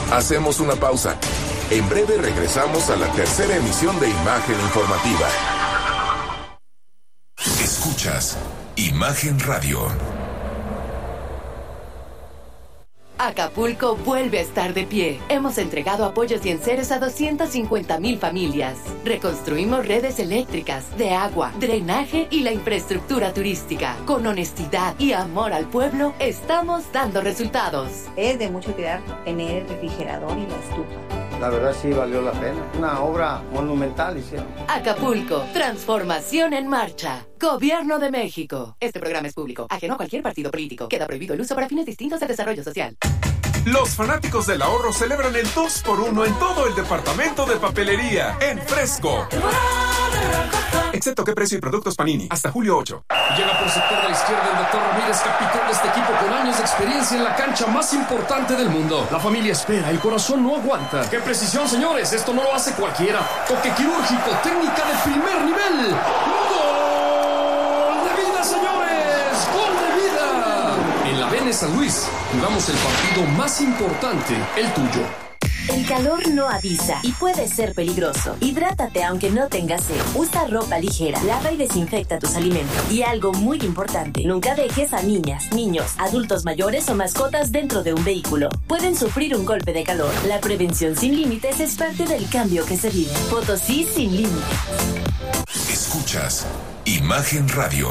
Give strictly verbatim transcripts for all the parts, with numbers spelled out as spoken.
Hacemos una pausa. En breve regresamos a la tercera emisión de Imagen Informativa. Escuchas Imagen Radio. Acapulco vuelve a estar de pie. Hemos entregado apoyos y enseres a doscientas cincuenta mil familias. Reconstruimos redes eléctricas, de agua, drenaje y la infraestructura turística. Con honestidad y amor al pueblo, estamos dando resultados. Es de mucho cuidar tener el refrigerador y la estufa. La verdad sí valió la pena. Una obra monumental hicieron. Acapulco, transformación en marcha. Gobierno de México. Este programa es público, ajeno a cualquier partido político. Queda prohibido el uso para fines distintos de desarrollo social. Los fanáticos del ahorro celebran el dos por uno en todo el departamento de papelería, en Fresco. Excepto que precio y productos Panini, hasta julio ocho. Llega por sector de la izquierda el doctor Ramírez, capitán de este equipo con años de experiencia en la cancha más importante del mundo. La familia espera, el corazón no aguanta. ¡Qué precisión, señores! Esto no lo hace cualquiera. Toque quirúrgico, técnica de primer nivel. ¡Gol de vida, señores! ¡Gol de vida! En la B N San Luis, jugamos el partido más importante, el tuyo. El calor no avisa y puede ser peligroso. Hidrátate aunque no tengas sed. Usa ropa ligera, lava y desinfecta tus alimentos. Y algo muy importante, nunca dejes a niñas, niños, adultos mayores o mascotas dentro de un vehículo. Pueden sufrir un golpe de calor. La prevención sin límites es parte del cambio que se vive. Potosí sin límites. Escuchas Imagen Radio.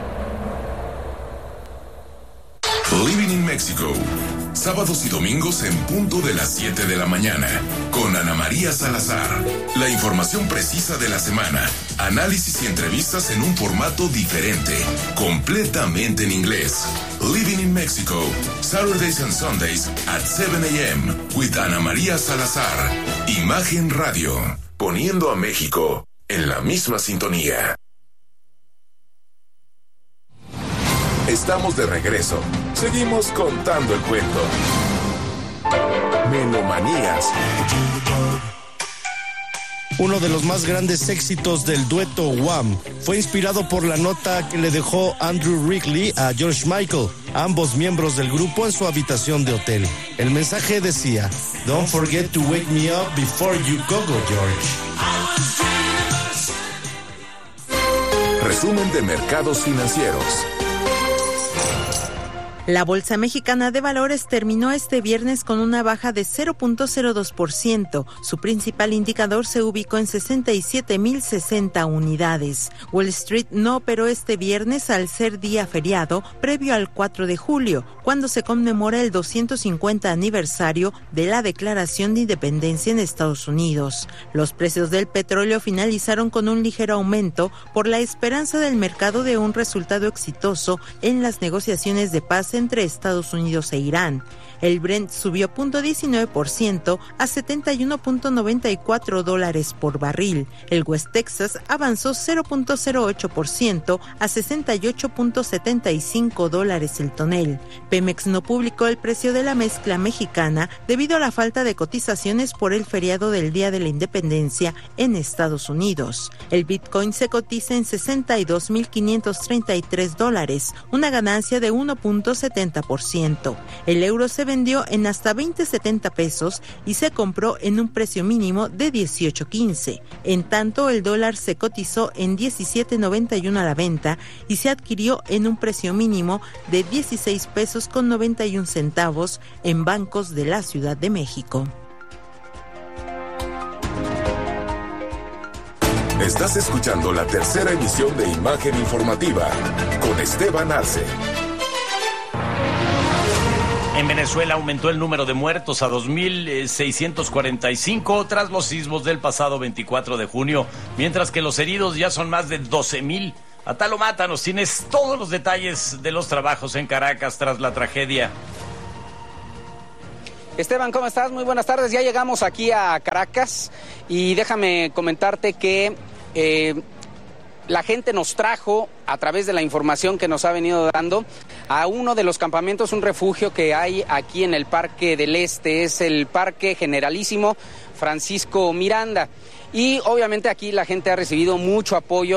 Living in Mexico. Sábados y domingos en punto de las siete de la mañana. Con Ana María Salazar. La información precisa de la semana. Análisis y entrevistas en un formato diferente. Completamente en inglés. Living in Mexico. Saturdays and Sundays at seven a.m. with Ana María Salazar. Imagen Radio. Poniendo a México en la misma sintonía. Estamos de regreso. Seguimos contando el cuento. Menomanías. Uno de los más grandes éxitos del dueto Wham fue inspirado por la nota que le dejó Andrew Wrigley a George Michael, ambos miembros del grupo, en su habitación de hotel. El mensaje decía: "Don't forget to wake me up before you go, go George." Resumen de mercados financieros. La Bolsa Mexicana de Valores terminó este viernes con una baja de cero punto cero dos por ciento. Su principal indicador se ubicó en sesenta y siete mil sesenta unidades. Wall Street no operó este viernes al ser día feriado previo al cuatro de julio, cuando se conmemora el doscientos cincuenta aniversario de la Declaración de Independencia en Estados Unidos. Los precios del petróleo finalizaron con un ligero aumento por la esperanza del mercado de un resultado exitoso en las negociaciones de paz entre Estados Unidos e Irán. El Brent subió cero punto diecinueve por ciento a setenta y uno punto noventa y cuatro dólares por barril. El West Texas avanzó cero punto cero ocho por ciento a sesenta y ocho punto setenta y cinco dólares el tonel. Pemex no publicó el precio de la mezcla mexicana debido a la falta de cotizaciones por el feriado del Día de la Independencia en Estados Unidos. El Bitcoin se cotiza en sesenta y dos mil quinientos treinta y tres dólares, una ganancia de uno punto setenta por ciento. El euro se vendió en hasta veinte setenta pesos y se compró en un precio mínimo de dieciocho quince. En tanto, el dólar se cotizó en diecisiete noventa y uno a la venta y se adquirió en un precio mínimo de dieciséis pesos con noventa y un centavos en bancos de la Ciudad de México. Estás escuchando la tercera emisión de Imagen Informativa con Esteban Arce. En Venezuela aumentó el número de muertos a dos mil seiscientos cuarenta y cinco tras los sismos del pasado veinticuatro de junio, mientras que los heridos ya son más de doce mil. Atalo Mata, nos tienes todos los detalles de los trabajos en Caracas tras la tragedia. Esteban, ¿cómo estás? Muy buenas tardes. Ya llegamos aquí a Caracas y déjame comentarte que eh, la gente nos trajo, a través de la información que nos ha venido dando, a uno de los campamentos, un refugio que hay aquí en el Parque del Este. Es el Parque Generalísimo Francisco Miranda. Y obviamente aquí la gente ha recibido mucho apoyo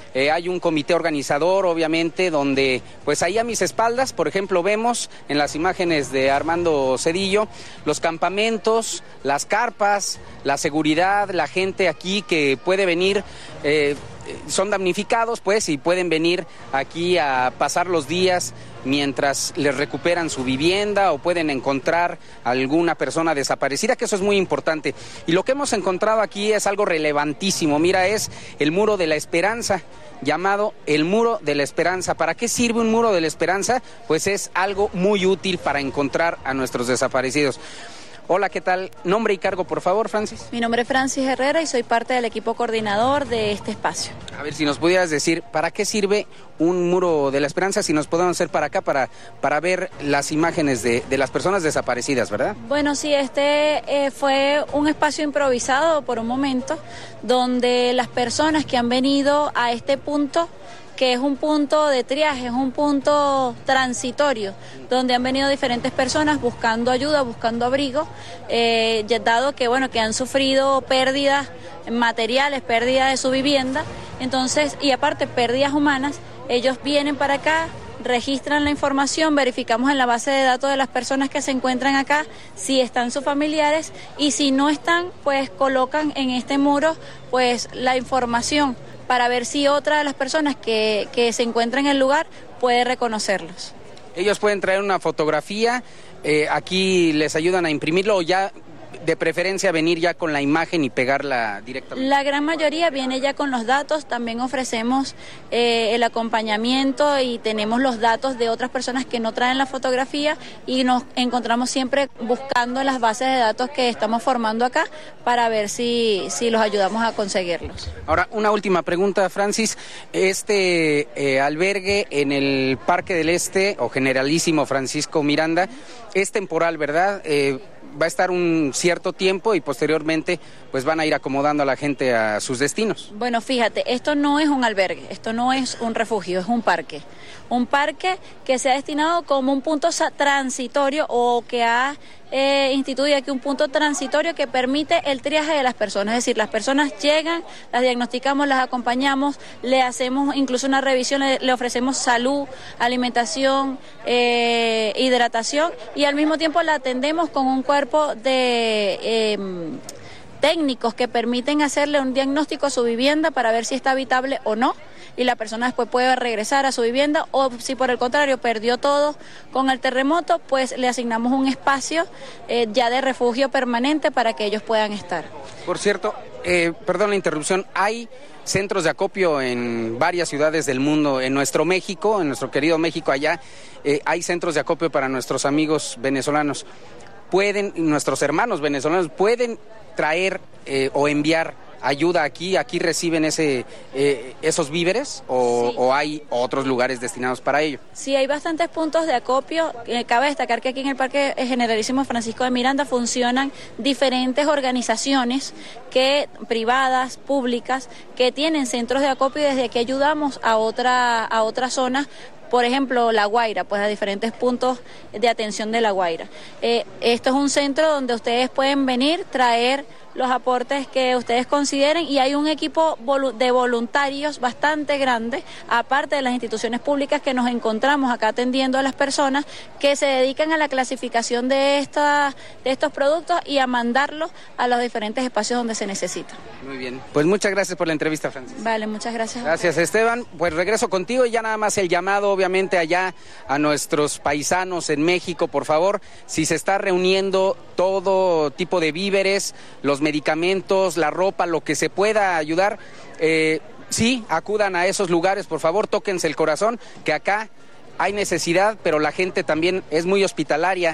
Eh, hay un comité organizador, obviamente, donde pues ahí a mis espaldas, por ejemplo, vemos en las imágenes de Armando Cedillo los campamentos, las carpas, la seguridad, la gente aquí que puede venir, eh, son damnificados pues y pueden venir aquí a pasar los días mientras les recuperan su vivienda o pueden encontrar a alguna persona desaparecida, que eso es muy importante. Y lo que hemos encontrado aquí es algo relevantísimo. Mira, es el Muro de la Esperanza, llamado el Muro de la Esperanza. ¿Para qué sirve un Muro de la Esperanza? Pues es algo muy útil para encontrar a nuestros desaparecidos. Hola, ¿qué tal? Nombre y cargo, por favor, Francis. Mi nombre es Francis Herrera y soy parte del equipo coordinador de este espacio. A ver, si nos pudieras decir, ¿para qué sirve un Muro de la Esperanza? Si nos podemos hacer para acá, para, para ver las imágenes de, de las personas desaparecidas, ¿verdad? Bueno, sí, este eh, fue un espacio improvisado por un momento, donde las personas que han venido a este punto, que es un punto de triaje, es un punto transitorio, donde han venido diferentes personas buscando ayuda, buscando abrigo, eh, dado que, bueno, que han sufrido pérdidas materiales, pérdidas de su vivienda, entonces, y aparte pérdidas humanas, ellos vienen para acá, registran la información, verificamos en la base de datos de las personas que se encuentran acá si están sus familiares y si no están, pues colocan en este muro pues la información para ver si otra de las personas que, que se encuentra en el lugar puede reconocerlos. Ellos pueden traer una fotografía, eh, aquí les ayudan a imprimirlo o ya de preferencia venir ya con la imagen y pegarla directamente. La gran mayoría viene ya con los datos, también ofrecemos eh, el acompañamiento y tenemos los datos de otras personas que no traen la fotografía y nos encontramos siempre buscando las bases de datos que estamos formando acá para ver si, si los ayudamos a conseguirlos. Ahora, una última pregunta, Francis. Este eh, albergue en el Parque del Este, o Generalísimo Francisco Miranda, es temporal, ¿verdad? Eh, va a estar un cierto tiempo y posteriormente pues van a ir acomodando a la gente a sus destinos. Bueno, fíjate, esto no es un albergue, esto no es un refugio, es un parque. Un parque que se ha destinado como un punto transitorio o que ha eh, instituido aquí un punto transitorio que permite el triaje de las personas. Es decir, las personas llegan, las diagnosticamos, las acompañamos, le hacemos incluso una revisión, le, le ofrecemos salud, alimentación, eh, hidratación y al mismo tiempo la atendemos con un cuerpo de Eh, técnicos que permiten hacerle un diagnóstico a su vivienda para ver si está habitable o no y la persona después puede regresar a su vivienda o si por el contrario perdió todo con el terremoto, pues le asignamos un espacio eh, ya de refugio permanente para que ellos puedan estar. Por cierto, eh, perdón la interrupción, hay centros de acopio en varias ciudades del mundo, en nuestro México, en nuestro querido México allá, eh, hay centros de acopio para nuestros amigos venezolanos. Pueden, nuestros hermanos venezolanos pueden traer eh, o enviar ayuda aquí, aquí reciben ese eh, esos víveres o, sí. o hay otros lugares destinados para ello. Sí, hay bastantes puntos de acopio. Eh, cabe destacar que aquí en el Parque Generalísimo Francisco de Miranda funcionan diferentes organizaciones que privadas, públicas, que tienen centros de acopio y desde aquí ayudamos a otra a otras zonas. Por ejemplo, La Guaira, pues a diferentes puntos de atención de La Guaira. Eh, esto es un centro donde ustedes pueden venir, traer los aportes que ustedes consideren y hay un equipo de voluntarios bastante grande, aparte de las instituciones públicas que nos encontramos acá atendiendo a las personas que se dedican a la clasificación de, esta, de estos productos y a mandarlos a los diferentes espacios donde se necesitan. Muy bien, pues muchas gracias por la entrevista, Francis. Vale, muchas gracias. Gracias, Esteban. Pues regreso contigo y ya nada más el llamado, obviamente, allá a nuestros paisanos en México, por favor, si se está reuniendo todo tipo de víveres, los medicamentos, la ropa, lo que se pueda ayudar, eh, sí, acudan a esos lugares, por favor, tóquense el corazón, que acá hay necesidad, pero la gente también es muy hospitalaria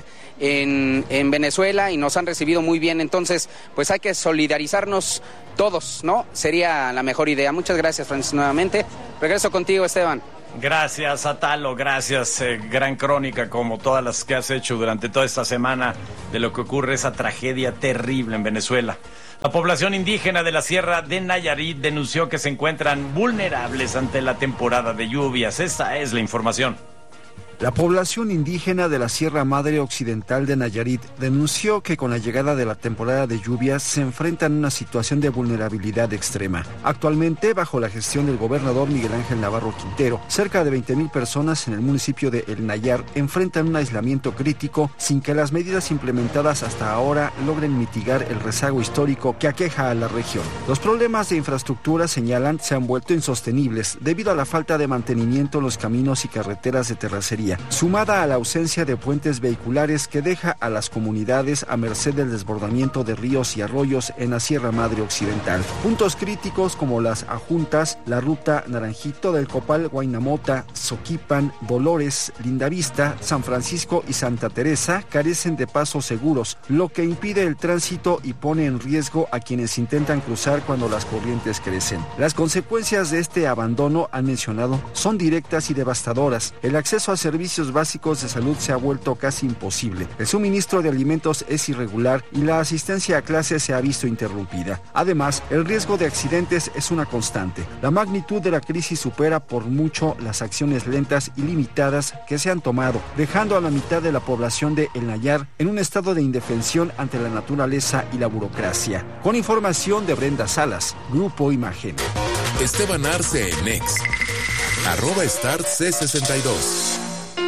en, en Venezuela y nos han recibido muy bien, entonces pues hay que solidarizarnos todos, ¿no? Sería la mejor idea. Muchas gracias, Francis, nuevamente. Regreso contigo, Esteban. Gracias, Atalo, gracias, eh, gran crónica como todas las que has hecho durante toda esta semana de lo que ocurre, esa tragedia terrible en Venezuela. La población indígena de la Sierra de Nayarit denunció que se encuentran vulnerables ante la temporada de lluvias. Esta es la información. La población indígena de la Sierra Madre Occidental de Nayarit denunció que con la llegada de la temporada de lluvias se enfrentan a una situación de vulnerabilidad extrema. Actualmente, bajo la gestión del gobernador Miguel Ángel Navarro Quintero, cerca de veinte mil personas en el municipio de El Nayar enfrentan un aislamiento crítico sin que las medidas implementadas hasta ahora logren mitigar el rezago histórico que aqueja a la región. Los problemas de infraestructura, señalan, se han vuelto insostenibles debido a la falta de mantenimiento en los caminos y carreteras de terracería, sumada a la ausencia de puentes vehiculares que deja a las comunidades a merced del desbordamiento de ríos y arroyos en la Sierra Madre Occidental. Puntos críticos como las Ajuntas, la ruta Naranjito del Copal, Guaynamota, Soquipan, Dolores, Lindavista, San Francisco y Santa Teresa carecen de pasos seguros, lo que impide el tránsito y pone en riesgo a quienes intentan cruzar cuando las corrientes crecen. Las consecuencias de este abandono, han mencionado, son directas y devastadoras. El acceso a servicios básicos de salud se ha vuelto casi imposible. El suministro de alimentos es irregular y la asistencia a clases se ha visto interrumpida. Además, el riesgo de accidentes es una constante. La magnitud de la crisis supera por mucho las acciones lentas y limitadas que se han tomado, dejando a la mitad de la población de El Nayar en un estado de indefensión ante la naturaleza y la burocracia. Con información de Brenda Salas, Grupo Imagen. Esteban Arce en X, arroba Start C sesenta y dos.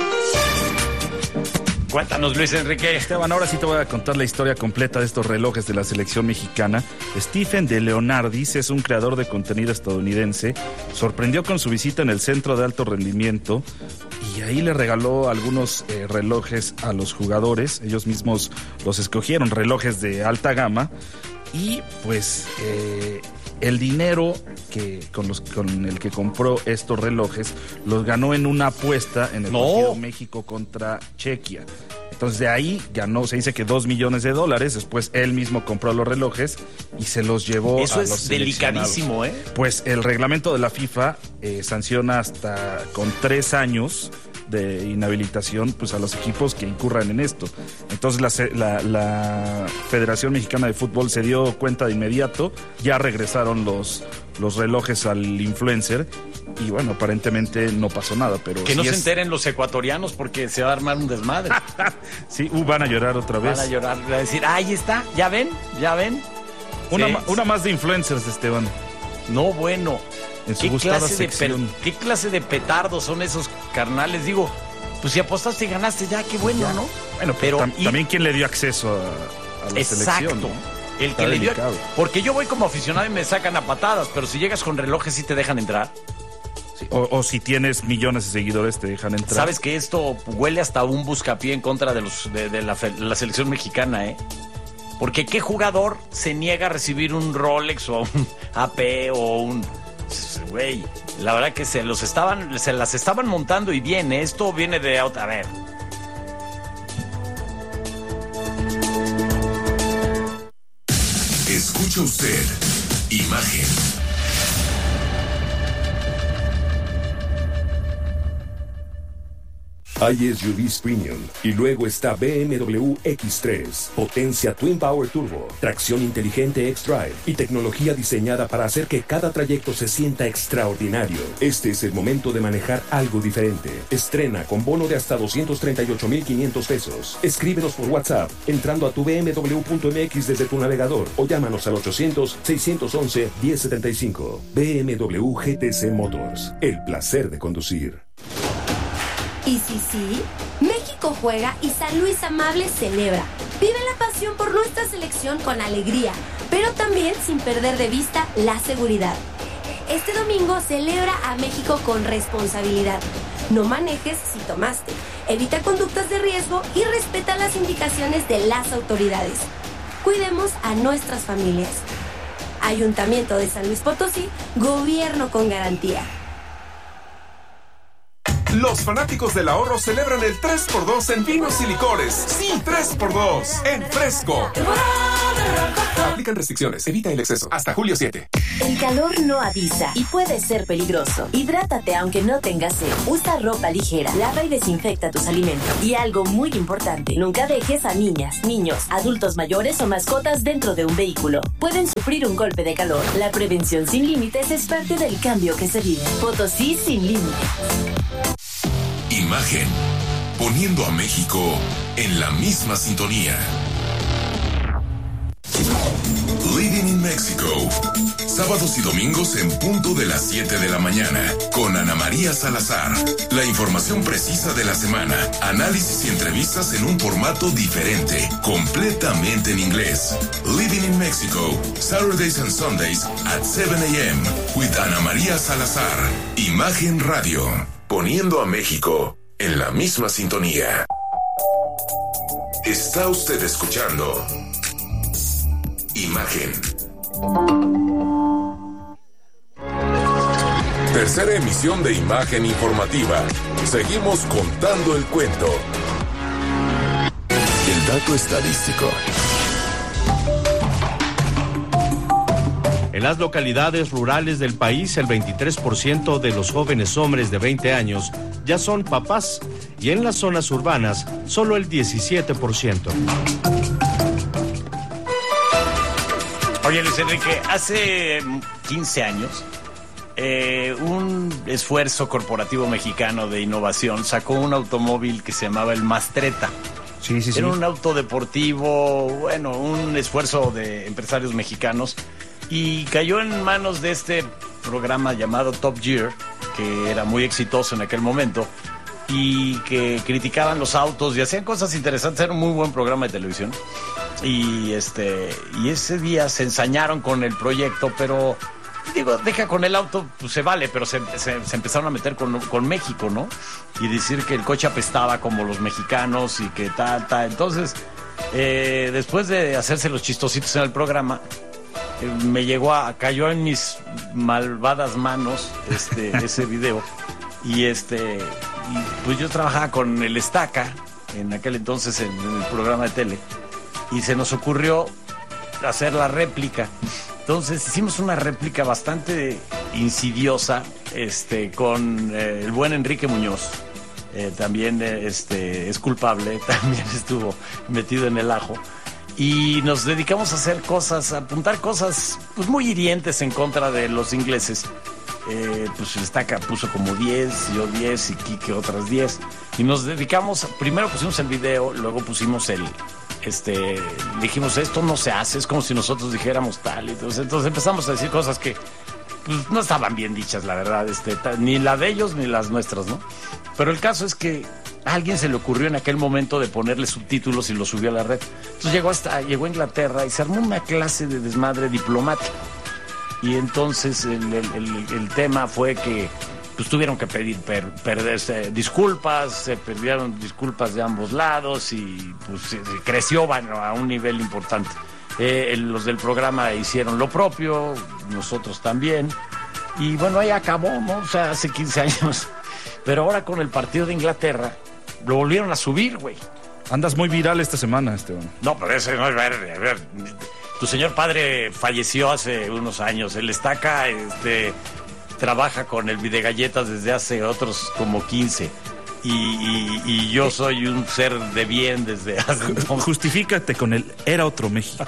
Cuéntanos, Luis Enrique. Esteban, ahora sí te voy a contar la historia completa de estos relojes de la selección mexicana. Stephen de Leonardis es un creador de contenido estadounidense. Sorprendió con su visita en el centro de alto rendimiento y ahí le regaló algunos eh, relojes a los jugadores. Ellos mismos los escogieron, relojes de alta gama. Y pues eh, el dinero que con, los, con el que compró estos relojes los ganó en una apuesta en el no. partido México contra Chequia. Entonces de ahí ganó, se dice que dos millones de dólares. Después él mismo compró los relojes y se los llevó Eso a es los delicadísimo, ¿eh? Pues el reglamento de la FIFA eh, sanciona hasta con tres años de inhabilitación pues a los equipos que incurran en esto. Entonces la, la, la Federación Mexicana de Fútbol se dio cuenta de inmediato, ya regresaron los, los relojes al influencer y bueno, aparentemente no pasó nada, pero que no sí se es... enteren los ecuatorianos porque se va a armar un desmadre. Sí, uh, van a llorar otra vez. Van a llorar, van a decir, ahí está, ya ven, ya ven. Una, sí. ma- una más de influencers, Esteban. No, bueno. En su ¿Qué gustada clase, de per- ¿Qué clase de petardos son esos carnales? Digo, pues si apostaste y ganaste ya, qué bueno, ya. ¿no? Bueno, pero tam- y... también quién le dio acceso a, a la Exacto. selección, ¿no? El Está que delicado. le dio. Porque yo voy como aficionado y me sacan a patadas, pero si llegas con relojes sí te dejan entrar. Sí. O, o si tienes millones de seguidores te dejan entrar. Sabes que esto huele hasta un buscapié en contra de los de, de la, la selección mexicana, ¿eh? Porque qué jugador se niega a recibir un Rolex o un A P o un... Güey, la verdad que se los estaban, se las estaban montando y bien, ¿eh? Esto viene de otra, a ver. Escucha usted Imagen. Hay S U Vs Premium y luego está B M W X tres, potencia Twin Power Turbo, tracción inteligente X-Drive y tecnología diseñada para hacer que cada trayecto se sienta extraordinario. Este es el momento de manejar algo diferente. Estrena con bono de hasta doscientos treinta y ocho mil quinientos pesos. Escríbenos por WhatsApp entrando a tu b m w punto m x desde tu navegador o llámanos al ochocientos, seiscientos once, diez setenta y cinco. B M W G T C Motors, el placer de conducir. Y sí, sí, México juega y San Luis Amable celebra. Vive la pasión por nuestra selección con alegría, pero también sin perder de vista la seguridad. Este domingo celebra a México con responsabilidad. No manejes si tomaste, evita conductas de riesgo y respeta las indicaciones de las autoridades. Cuidemos a nuestras familias. Ayuntamiento de San Luis Potosí, gobierno con garantía. Los fanáticos del ahorro celebran el tres por dos en vinos y licores. Sí, tres por dos en Fresco. Aplican restricciones, evita el exceso. Hasta julio siete. El calor no avisa y puede ser peligroso. Hidrátate aunque no tengas sed. Usa ropa ligera, lava y desinfecta tus alimentos. Y algo muy importante, nunca dejes a niñas, niños, adultos mayores o mascotas dentro de un vehículo. Pueden sufrir un golpe de calor. La prevención sin límites es parte del cambio que se vive. Potosí sin límites. Imagen. poniendo a México en la misma sintonía. Living in Mexico, sábados y domingos en punto de las siete de la mañana, con Ana María Salazar. La información precisa de la semana, análisis y entrevistas en un formato diferente, completamente en inglés. Living in Mexico, Saturdays and Sundays at seven a.m. with Ana María Salazar. Imagen Radio, poniendo a México en la misma sintonía. Está usted escuchando Imagen. Tercera emisión de Imagen Informativa. Seguimos contando el cuento. El dato estadístico. En las localidades rurales del país, el veintitrés por ciento de los jóvenes hombres de veinte años ya son papás, y en las zonas urbanas, solo el diecisiete por ciento. Oye, Luis Enrique, hace quince años, eh, un esfuerzo corporativo mexicano de innovación sacó un automóvil que se llamaba el Mastretta. Sí, sí, sí. Era un auto deportivo, bueno, un esfuerzo de empresarios mexicanos, y cayó en manos de este programa llamado Top Gear, que era muy exitoso en aquel momento, y que criticaban los autos y hacían cosas interesantes. Era un muy buen programa de televisión. Y este y ese día se ensañaron con el proyecto, pero digo, deja con el auto, pues se vale, pero se, se, se empezaron a meter con, con México, ¿no? Y decir que el coche apestaba como los mexicanos y que tal, tal. Entonces, eh, después de hacerse los chistositos en el programa, eh, me llegó a, cayó en mis malvadas manos este ese video. Y este y pues yo trabajaba con el Estaca en aquel entonces en, en el programa de tele. Y se nos ocurrió hacer la réplica. Entonces hicimos una réplica bastante insidiosa, este, con eh, el buen Enrique Muñoz. Eh, también eh, este, es culpable, también estuvo metido en el ajo. Y nos dedicamos a hacer cosas, a apuntar cosas pues muy hirientes en contra de los ingleses. Eh, pues el Estaca puso como diez, yo diez y Quique otras diez. Y nos dedicamos, primero pusimos el video, luego pusimos el... Este, dijimos, esto no se hace, es como si nosotros dijéramos tal. Entonces, entonces empezamos a decir cosas que pues, no estaban bien dichas, la verdad, este, tal, ni la de ellos ni las nuestras, ¿no? Pero el caso es que a alguien se le ocurrió en aquel momento de ponerle subtítulos y lo subió a la red. Entonces llegó hasta, llegó a Inglaterra y se armó una clase de desmadre diplomático. Y entonces el, el, el, el tema fue que pues tuvieron que pedir per, perderse disculpas, se perdieron disculpas de ambos lados y pues creció, bueno, a un nivel importante. Eh, los del programa hicieron lo propio, nosotros también, y bueno, ahí acabó, ¿no? O sea, hace quince años. Pero ahora con el partido de Inglaterra, lo volvieron a subir, güey. Andas muy viral esta semana, Esteban. No, pero ese no es verde, a ver. Tu señor padre falleció hace unos años, el Estaca, este... trabaja con el Videgalletas desde hace otros como quince. Y, y, y yo soy un ser de bien desde hace entonces. Justifícate con el era otro México.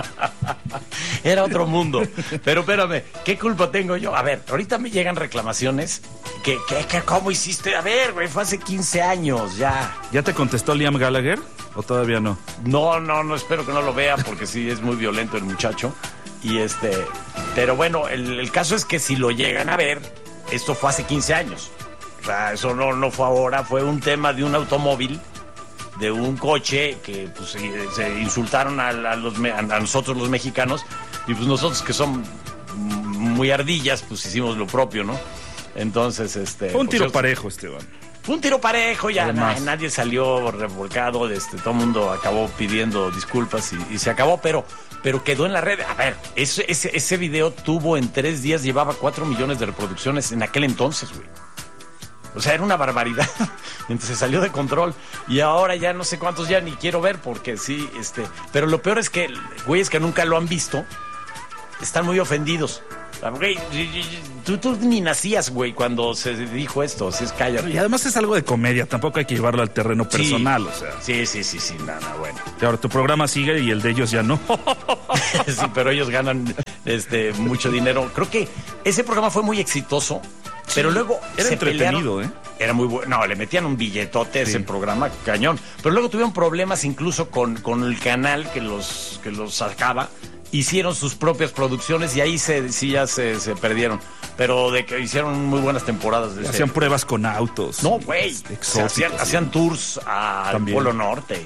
Era otro mundo. Pero espérame, ¿qué culpa tengo yo? A ver, ahorita me llegan reclamaciones. que, que, que ¿Cómo hiciste? A ver, güey, fue hace quince años ya. ¿Ya te contestó Liam Gallagher o todavía no? No, no, no, espero que no lo vea porque sí es muy violento el muchacho. Y este, pero bueno, el, el caso es que si lo llegan a ver, esto fue hace quince años. O sea, eso no, no fue ahora, fue un tema de un automóvil, de un coche que pues, se, se insultaron a, a, los, a nosotros los mexicanos, y pues nosotros que son muy ardillas, pues hicimos lo propio, ¿no? Entonces, este... Fue un tiro pues, parejo, Esteban. Fue un tiro parejo, ya na, nadie salió revolcado, este, todo el mundo acabó pidiendo disculpas y, y se acabó, pero... pero quedó en la red. A ver, ese, ese, ese video tuvo en tres días, llevaba cuatro millones de reproducciones en aquel entonces, güey. O sea, era una barbaridad. Entonces salió de control. Y ahora ya no sé cuántos ya ni quiero ver porque sí, este... Pero lo peor es que güeyes que nunca lo han visto están muy ofendidos. Güey, tú, tú ni nacías, güey, cuando se dijo esto, si es cállate. Y además es algo de comedia, tampoco hay que llevarlo al terreno personal, sí, o sea. Sí, sí, sí, sí, nada, no, no, bueno. Y ahora tu programa sigue y el de ellos ya no. Sí, pero ellos ganan este mucho dinero. Creo que ese programa fue muy exitoso, sí, pero luego era se entretenido, pelearon, ¿eh? Era muy bueno. No, le metían un billetote a sí. ese programa, cañón. Pero luego tuvieron problemas incluso con, con el canal que los, que los sacaba. Hicieron sus propias producciones y ahí se, sí ya se, se perdieron. Pero de que hicieron muy buenas temporadas. De hacían ese... pruebas con autos. No, güey. Hacían, hacían tours al También. Polo Norte.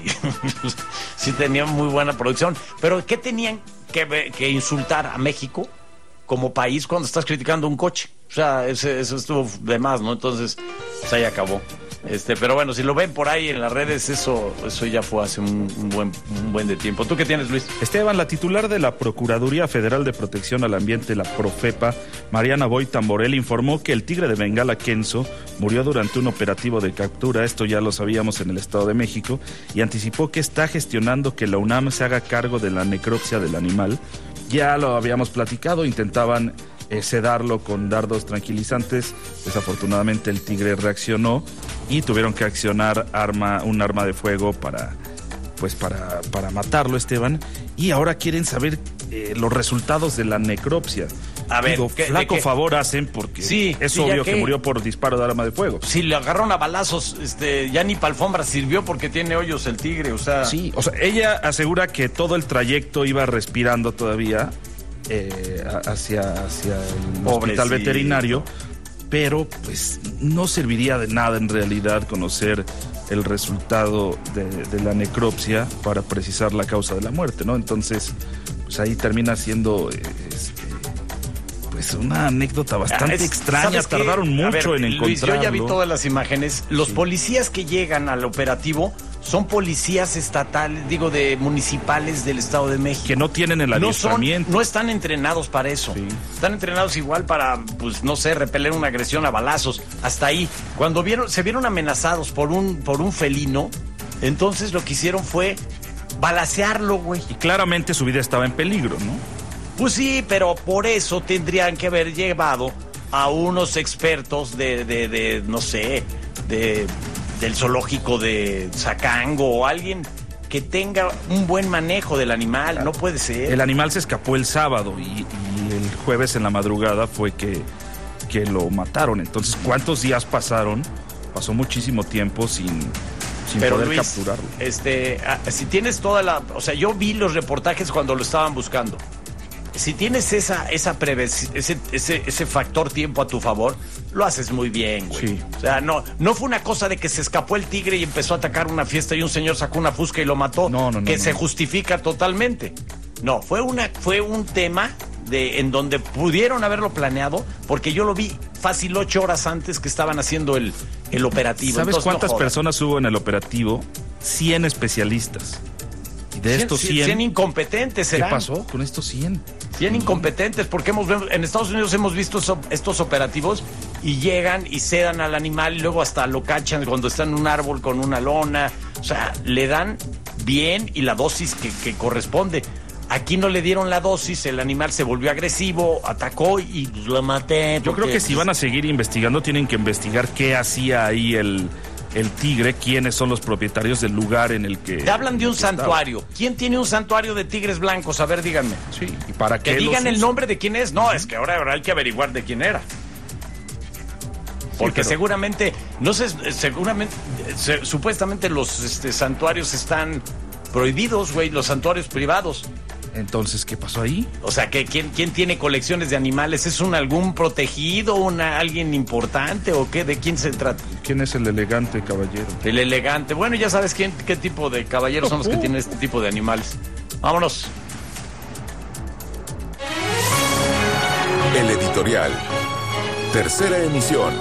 Sí tenían muy buena producción. Pero ¿qué tenían que, que insultar a México como país cuando estás criticando un coche? O sea, ese, eso estuvo de más, ¿no? Entonces, pues ahí acabó. Este, pero bueno, si lo ven por ahí en las redes, eso, eso ya fue hace un, un buen, un buen de tiempo. ¿Tú qué tienes, Luis? Esteban, la titular de la Procuraduría Federal de Protección al Ambiente, la Profepa, Mariana Boy Tamborel, informó que el tigre de Bengala Kenzo murió durante un operativo de captura. Esto ya lo sabíamos en el Estado de México, y anticipó que está gestionando que la UNAM se haga cargo de la necropsia del animal. Ya lo habíamos platicado, intentaban eh, sedarlo con dardos tranquilizantes. Desafortunadamente el tigre reaccionó y tuvieron que accionar arma, un arma de fuego para, pues para, para matarlo, Esteban. Y ahora quieren saber eh, los resultados de la necropsia. A ver, Digo, ¿qué, flaco qué? favor hacen porque sí, es sí, obvio que... que murió por disparo de arma de fuego. Si le agarraron a balazos, este, ya ni para alfombra sirvió porque tiene hoyos el tigre, o sea... Sí, o sea, ella asegura que todo el trayecto iba respirando todavía eh, hacia, hacia el Pobrecito. hospital veterinario, pero pues no serviría de nada en realidad conocer el resultado de, de la necropsia para precisar la causa de la muerte, ¿no? Entonces, pues ahí termina siendo... Eh, este, pues una anécdota bastante es, extraña, tardaron mucho ver, en encontrarlo. Luis, yo ya vi todas las imágenes. Los sí. policías que llegan al operativo son policías estatales, digo, de municipales del Estado de México. Que no tienen el adiestramiento. No, son, no están entrenados para eso. Sí. Están entrenados igual para, pues, no sé, repeler una agresión a balazos. Hasta ahí. Cuando vieron, se vieron amenazados por un, por un felino, entonces lo que hicieron fue balacearlo, güey. Y claramente su vida estaba en peligro, ¿no? Pues sí, pero por eso tendrían que haber llevado a unos expertos de, de, de no sé, de, del zoológico de Zacango o alguien que tenga un buen manejo del animal. Claro. No puede ser. El animal se escapó el sábado y, y el jueves en la madrugada fue que, que lo mataron. Entonces, ¿cuántos días pasaron? Pasó muchísimo tiempo sin... sin Pero poder Luis, capturarlo. Este, si tienes toda la... O sea, yo vi los reportajes cuando lo estaban buscando. Si tienes esa, esa preves, ese, ese, ese factor tiempo a tu favor, lo haces muy bien, güey. Sí. O sea, no, no fue una cosa de que se escapó el tigre y empezó a atacar una fiesta y un señor sacó una fusca y lo mató, no, no, no, que no, se no. justifica totalmente. No, fue una, fue un tema de, en donde pudieron haberlo planeado, porque yo lo vi fácil ocho horas antes que estaban haciendo el, el operativo. ¿Sabes Entonces, cuántas no personas hubo en el operativo? cien especialistas. Y de estos cien... cien incompetentes, ¿serán? ¿Qué pasó con estos cien? cien incompetentes, porque hemos en Estados Unidos hemos visto eso, estos operativos y llegan y sedan al animal y luego hasta lo cachan cuando está en un árbol con una lona. O sea, le dan bien y la dosis que, que corresponde. Aquí no le dieron la dosis, el animal se volvió agresivo, atacó y pues, lo maté. Yo creo que si van a seguir investigando, tienen que investigar qué hacía ahí el... el tigre, quiénes son los propietarios del lugar en el que... Te hablan de un santuario. Estaba. ¿Quién tiene un santuario de tigres blancos? A ver, díganme. Sí, ¿y para qué? Que digan el nombre de quién es. No, es que ahora, ahora hay que averiguar de quién era. Porque sí, pero... seguramente, no sé, seguramente, se, supuestamente los este, santuarios están prohibidos, güey, los santuarios privados. Entonces, ¿qué pasó ahí? O sea, que ¿quién, quién tiene colecciones de animales? ¿Es un algún protegido, una, alguien importante o qué? ¿De quién se trata? ¿Quién es el elegante caballero? El elegante. Bueno, ya sabes quién, qué tipo de caballeros son los que tienen este tipo de animales. Vámonos. El editorial. Tercera emisión.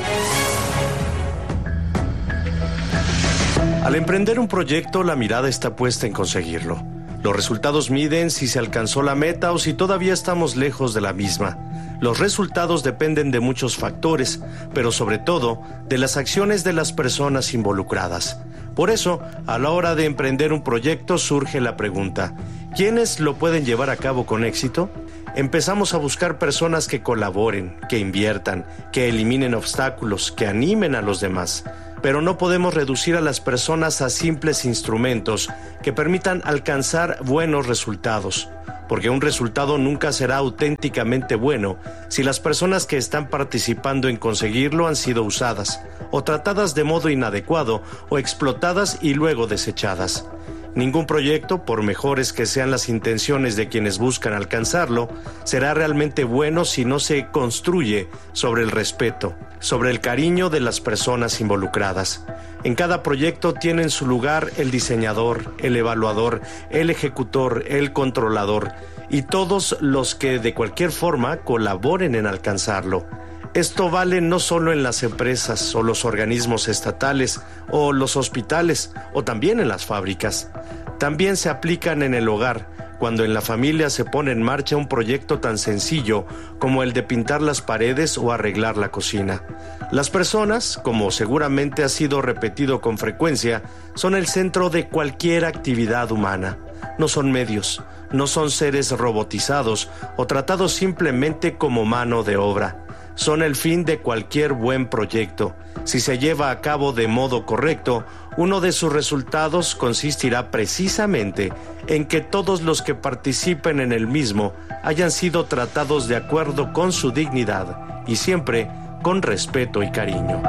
Al emprender un proyecto, la mirada está puesta en conseguirlo. Los resultados miden si se alcanzó la meta o si todavía estamos lejos de la misma. Los resultados dependen de muchos factores, pero sobre todo de las acciones de las personas involucradas. Por eso, a la hora de emprender un proyecto surge la pregunta: ¿quiénes lo pueden llevar a cabo con éxito? Empezamos a buscar personas que colaboren, que inviertan, que eliminen obstáculos, que animen a los demás. Pero no podemos reducir a las personas a simples instrumentos que permitan alcanzar buenos resultados. porque un resultado nunca será auténticamente bueno si las personas que están participando en conseguirlo han sido usadas, o tratadas de modo inadecuado, o explotadas y luego desechadas. Ningún proyecto, por mejores que sean las intenciones de quienes buscan alcanzarlo, será realmente bueno si no se construye sobre el respeto, sobre el cariño de las personas involucradas. En cada proyecto tienen su lugar el diseñador, el evaluador, el ejecutor, el controlador y todos los que de cualquier forma colaboren en alcanzarlo. Esto vale no solo en las empresas o los organismos estatales o los hospitales o también en las fábricas. También se aplican en el hogar, cuando en la familia se pone en marcha un proyecto tan sencillo como el de pintar las paredes o arreglar la cocina. Las personas, como seguramente ha sido repetido con frecuencia, son el centro de cualquier actividad humana. No son medios, no son seres robotizados o tratados simplemente como mano de obra. Son el fin de cualquier buen proyecto. Si se lleva a cabo de modo correcto, uno de sus resultados consistirá precisamente en que todos los que participen en el mismo hayan sido tratados de acuerdo con su dignidad y siempre con respeto y cariño.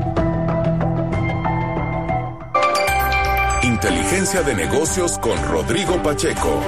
Inteligencia de negocios con Rodrigo Pacheco.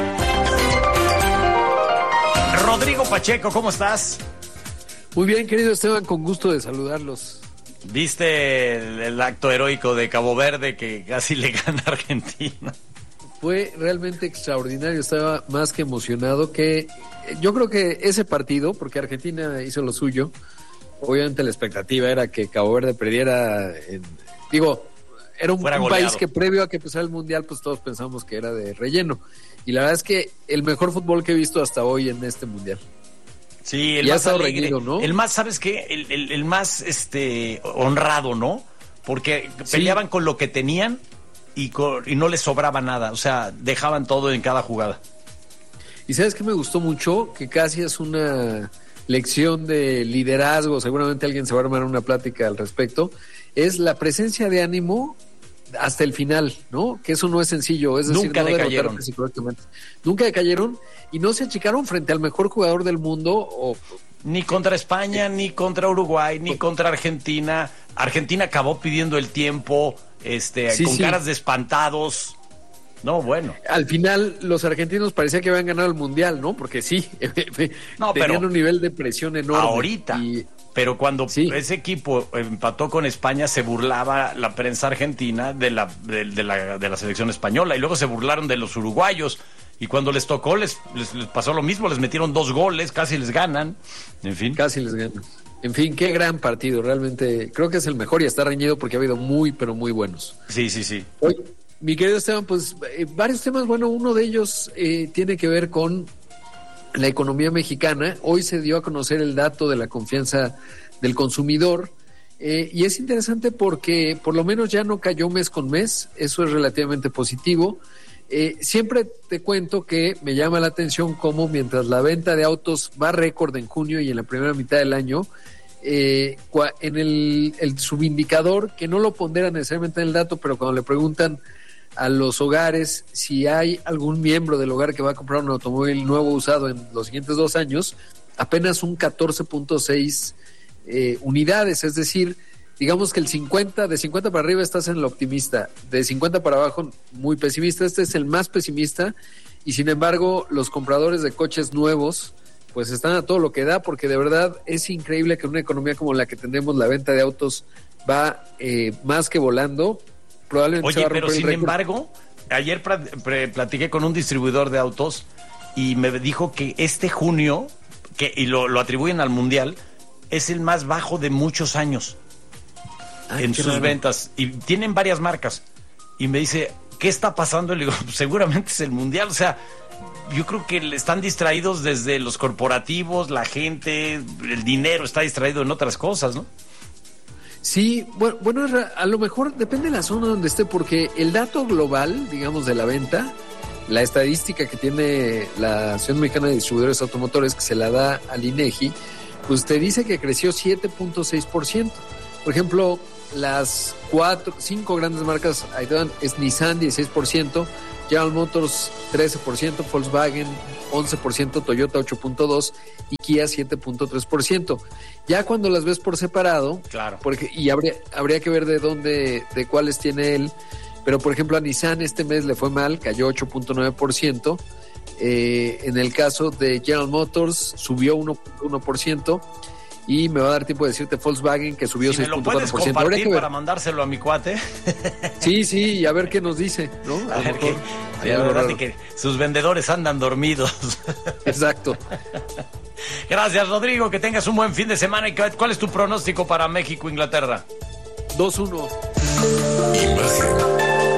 Rodrigo Pacheco, ¿cómo estás? Muy bien, querido Esteban, con gusto de saludarlos. ¿Viste el, el acto heroico de Cabo Verde que casi le gana a Argentina? Fue realmente extraordinario, estaba más que emocionado. Que yo creo que ese partido, porque Argentina hizo lo suyo, obviamente la expectativa era que Cabo Verde perdiera, en, digo, era un, un país que previo a que empezara el Mundial, pues todos pensamos que era de relleno. Y la verdad es que el mejor fútbol que he visto hasta hoy en este Mundial. Sí, el ya más alegre, reñido, ¿no? El más, ¿sabes qué? El, el, el más este honrado, ¿no? Porque sí. Peleaban con lo que tenían y, con, y no les sobraba nada. O sea, dejaban todo en cada jugada. Y ¿sabes qué me gustó mucho? Que casi es una lección de liderazgo. Seguramente alguien se va a armar una plática al respecto. Es la presencia de ánimo hasta el final, ¿no? Que eso no es sencillo. Es decir, Nunca no decayeron. Nunca decayeron. Y no se achicaron frente al mejor jugador del mundo. O... Ni contra España, ni contra Uruguay, ni contra Argentina. Argentina acabó pidiendo el tiempo, este, sí, con sí. caras de espantados. No, bueno. Al final, los argentinos parecía que habían ganado el Mundial, ¿no? Porque sí, no, tenían pero un nivel de presión enorme. Ahorita. Y... Pero cuando sí. ese equipo empató con España, se burlaba la prensa argentina de la, de, de, la, de la selección española. Y luego se burlaron de los uruguayos. Y cuando les tocó, les, les, les pasó lo mismo. Les metieron dos goles, casi les ganan. En fin. Casi les ganan. En fin, qué gran partido. Realmente creo que es el mejor y está reñido porque ha habido muy, pero muy buenos. Sí, sí, sí. Hoy, mi querido Esteban, pues eh, varios temas. Bueno, uno de ellos eh, tiene que ver con la economía mexicana. Hoy se dio a conocer el dato de la confianza del consumidor eh, y es interesante porque por lo menos ya no cayó mes con mes. Eso es relativamente positivo. Eh, siempre te cuento que me llama la atención cómo mientras la venta de autos va récord en junio y en la primera mitad del año, eh, en el, el subindicador, que no lo pondera necesariamente en el dato, pero cuando le preguntan a los hogares si hay algún miembro del hogar que va a comprar un automóvil nuevo usado en los siguientes dos años, apenas un catorce punto seis eh, unidades, es decir, digamos que el cincuenta, de cincuenta para arriba estás en el optimista, de cincuenta para abajo muy pesimista. Este es el más pesimista y sin embargo los compradores de coches nuevos pues están a todo lo que da, porque de verdad es increíble que en una economía como la que tenemos la venta de autos va eh, más que volando. Probablemente Oye, se va a pero sin récord. Embargo, ayer platiqué con un distribuidor de autos y me dijo que este junio, que y lo, lo atribuyen al Mundial, es el más bajo de muchos años. Ay, en sus raro. ventas, y tienen varias marcas, y me dice, ¿qué está pasando? Y le digo, pues seguramente es el Mundial. O sea, yo creo que están distraídos desde los corporativos, la gente, el dinero está distraído en otras cosas, ¿no? Sí, bueno, bueno, a lo mejor depende de la zona donde esté, porque el dato global, digamos, de la venta, la estadística que tiene la Asociación Mexicana de Distribuidores Automotores, que se la da al INEGI, pues te dice que creció siete punto seis por ciento. Por ejemplo, las cuatro, cinco grandes marcas ayudan, es Nissan dieciséis por ciento, General Motors trece por ciento, Volkswagen once por ciento, Toyota ocho punto dos por ciento y Kia siete punto tres por ciento. Ya cuando las ves por separado, claro. porque, y habría, habría que ver de dónde, de cuáles tiene él, pero por ejemplo a Nissan este mes le fue mal, cayó ocho punto nueve por ciento. Eh, en el caso de General Motors subió uno punto uno por ciento. Y me va a dar tiempo de decirte Volkswagen que subió si seis punto cuatro por ciento. ¿Me lo puedes compartir para mandárselo a mi cuate? Sí, sí, y a ver qué nos dice, ¿no? A, a ver qué. La verdad es que sus vendedores andan dormidos. Exacto. Gracias, Rodrigo. Que tengas un buen fin de semana. ¿Y cuál es tu pronóstico para México-Inglaterra? dos uno. Imagen.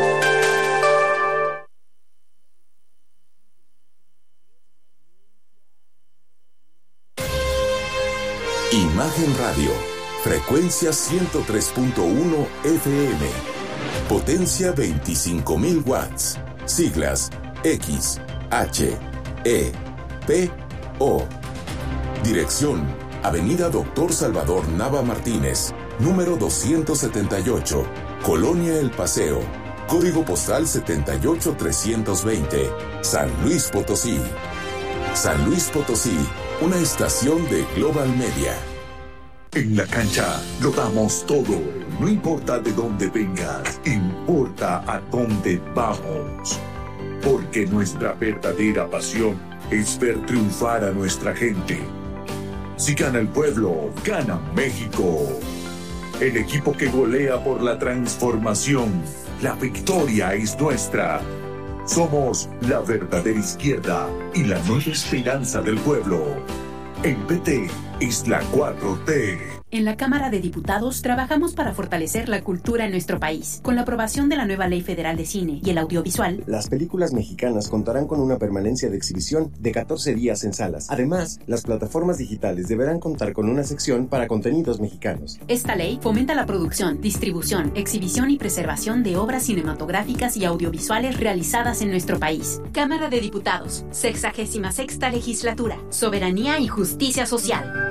Imagen Radio, frecuencia ciento tres punto uno F M, potencia veinticinco mil watts, siglas X, H, E, P, O. Dirección, Avenida Doctor Salvador Nava Martínez, número doscientos setenta y ocho, Colonia El Paseo, código postal setenta y ocho trescientos veinte, San Luis Potosí. San Luis Potosí, una estación de Global Media. En la cancha lo damos todo, no importa de dónde vengas, importa a dónde vamos. Porque nuestra verdadera pasión es ver triunfar a nuestra gente. Si gana el pueblo, gana México. El equipo que golea por la transformación, la victoria es nuestra. Somos la verdadera izquierda y la nueva esperanza del pueblo. El P T es la cuatro T. En la Cámara de Diputados trabajamos para fortalecer la cultura en nuestro país. Con la aprobación de la nueva Ley Federal de Cine y el Audiovisual, las películas mexicanas contarán con una permanencia de exhibición de catorce días en salas. Además, las plataformas digitales deberán contar con una sección para contenidos mexicanos. Esta ley fomenta la producción, distribución, exhibición y preservación de obras cinematográficas y audiovisuales realizadas en nuestro país. Cámara de Diputados, sexagésima sexta legislatura, soberanía y justicia social.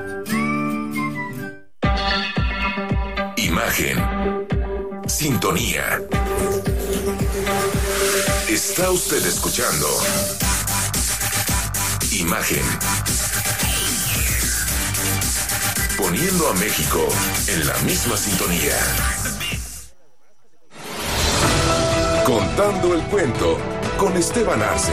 Imagen. Sintonía. Está usted escuchando Imagen. Poniendo a México en la misma sintonía. Contando el cuento con Esteban Arce.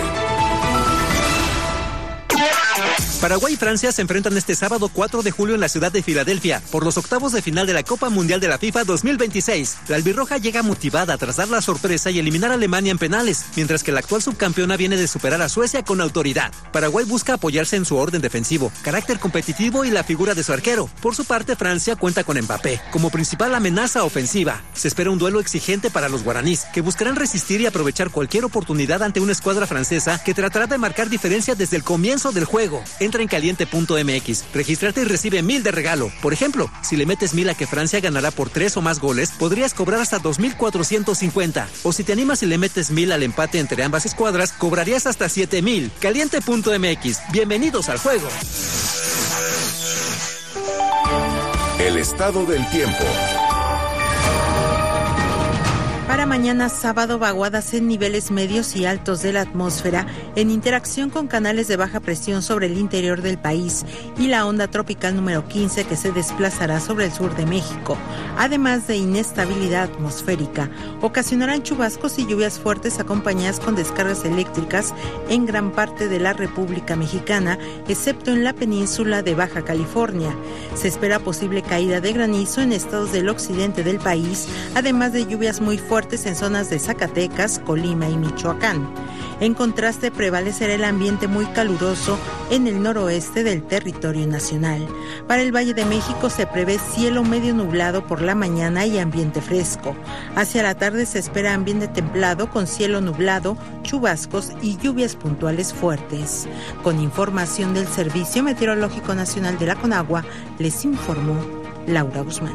Paraguay y Francia se enfrentan este sábado cuatro de julio en la ciudad de Filadelfia por los octavos de final de la Copa Mundial de la FIFA dos mil veintiséis. La albirroja llega motivada tras dar la sorpresa y eliminar a Alemania en penales, mientras que la actual subcampeona viene de superar a Suecia con autoridad. Paraguay busca apoyarse en su orden defensivo, carácter competitivo y la figura de su arquero. Por su parte, Francia cuenta con Mbappé como principal amenaza ofensiva. Se espera un duelo exigente para los guaraníes, que buscarán resistir y aprovechar cualquier oportunidad ante una escuadra francesa que tratará de marcar diferencia desde el comienzo del juego. Entra en caliente punto m x, regístrate y recibe mil de regalo. Por ejemplo, si le metes mil a que Francia ganará por tres o más goles, podrías cobrar hasta dos mil cuatrocientos cincuenta. O si te animas y le metes mil al empate entre ambas escuadras, cobrarías hasta siete mil. caliente punto m x. Bienvenidos al juego. El estado del tiempo. Para mañana sábado, vaguadas en niveles medios y altos de la atmósfera en interacción con canales de baja presión sobre el interior del país y la onda tropical número quince que se desplazará sobre el sur de México, además de inestabilidad atmosférica. Ocasionarán chubascos y lluvias fuertes acompañadas con descargas eléctricas en gran parte de la República Mexicana, excepto en la península de Baja California. Se espera posible caída de granizo en estados del occidente del país, además de lluvias muy fuertes en zonas de Zacatecas, Colima y Michoacán. En contraste, prevalecerá el ambiente muy caluroso en el noroeste del territorio nacional. Para el Valle de México se prevé cielo medio nublado por la mañana y ambiente fresco. Hacia la tarde se espera ambiente templado con cielo nublado, chubascos y lluvias puntuales fuertes. Con información del Servicio Meteorológico Nacional de la Conagua, les informó Laura Guzmán.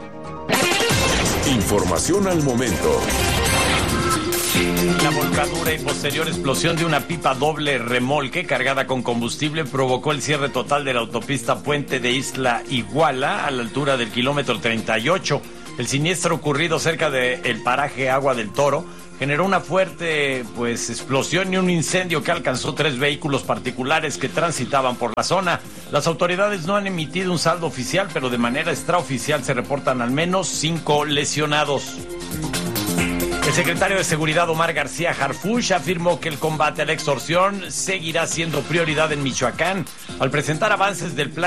Información al momento. La volcadura y posterior explosión de una pipa doble remolque cargada con combustible provocó el cierre total de la autopista Puente de Isla Iguala a la altura del kilómetro treinta y ocho. El siniestro ocurrido cerca del paraje Agua del Toro generó una fuerte pues explosión y un incendio que alcanzó tres vehículos particulares que transitaban por la zona. Las autoridades no han emitido un saldo oficial, pero de manera extraoficial se reportan al menos cinco lesionados. El secretario de Seguridad Omar García Harfuch afirmó que el combate a la extorsión seguirá siendo prioridad en Michoacán al presentar avances del plan